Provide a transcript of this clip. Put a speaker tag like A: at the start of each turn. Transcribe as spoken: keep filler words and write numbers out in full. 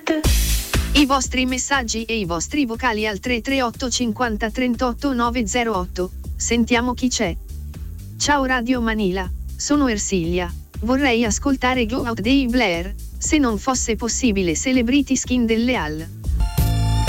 A: I vostri messaggi e i vostri vocali al tre tre otto cinquanta trentotto nove zero otto. Sentiamo chi c'è. Ciao Radio Manila, sono Ersilia. Vorrei ascoltare Go Out dei Blair, se non fosse possibile Celebrity Skin delle Al.